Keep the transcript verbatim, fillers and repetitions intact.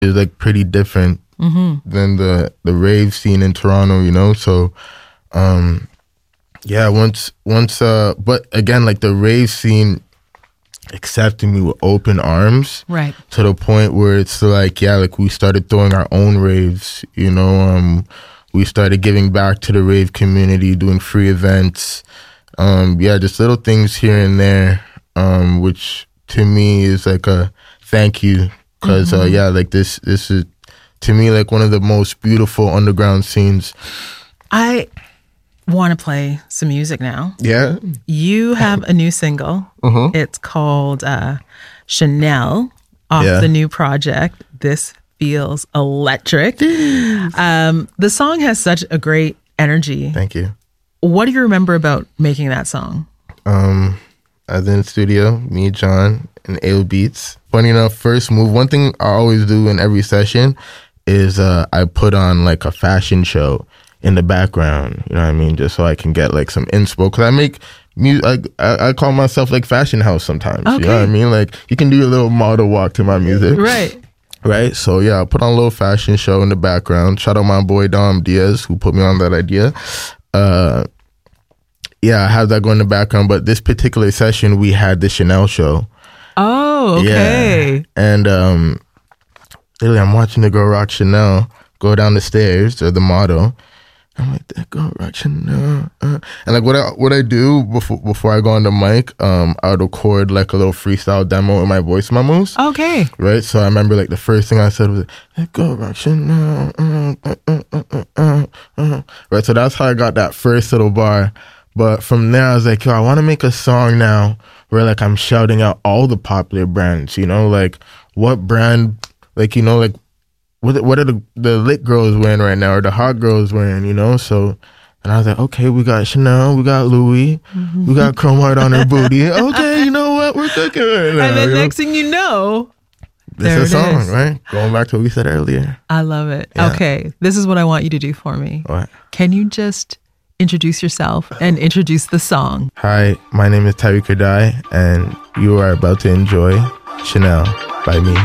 is like pretty different mm-hmm. than the the rave scene in Toronto, you know. So, um, yeah, once once, uh, but again, like the rave scene accepted me with open arms, right? To the point where it's like, yeah, like we started throwing our own raves, you know. Um, we started giving back to the rave community, doing free events. Um, yeah, just little things here and there, um, which to me is like a thank you. Because, mm-hmm. uh, yeah, like this, this is, to me, like one of the most beautiful underground scenes. I want to play some music now. Yeah. You have a new single. Mm-hmm. It's called uh, Chanel, off yeah. the new project, This Feels Electric. um, the song has such a great energy. Thank you. What do you remember about making that song? Um, I was in the studio, me, John, and Ale Beats. Funny enough, first move, one thing I always do in every session is uh, I put on like a fashion show in the background, you know what I mean? Just so I can get like some inspo. Cause I make music, I, I call myself like Fashion House sometimes, okay. You know what I mean? Like you can do a little model walk to my music. Right. Right. So yeah, I put on a little fashion show in the background. Shout out my boy Dom Diaz who put me on that idea. Uh, yeah, I have that going in the background, but this particular session we had the Chanel show. Oh, okay. Yeah. And um, literally, I'm watching the girl rock Chanel go down the stairs, or the model. I'm like, that girl rock Chanel. Uh. And like, what I what I do before before I go on the mic, um, I would record like a little freestyle demo with my voice memos. Okay. Right. So I remember like the first thing I said was, that girl rock Chanel. Uh, uh, uh, uh, uh, uh. Right. So that's how I got that first little bar. But from there, I was like, yo, I want to make a song now where like I'm shouting out all the popular brands, you know, like what brand, like, you know, like what what are the, the lit girls wearing right now or the hot girls wearing, you know? So, and I was like, okay, we got Chanel, we got Louis, mm-hmm. we got Chrome Heart on her booty. Okay, you know what? We're cooking right now. And then you next know? thing you know, this there is a song, is. Right? Going back to what we said earlier. I love it. Yeah. Okay, this is what I want you to do for me. What? Can you just introduce yourself and introduce the song? Hi, my name is Tyreek Adai, and you are about to enjoy Chanel by me.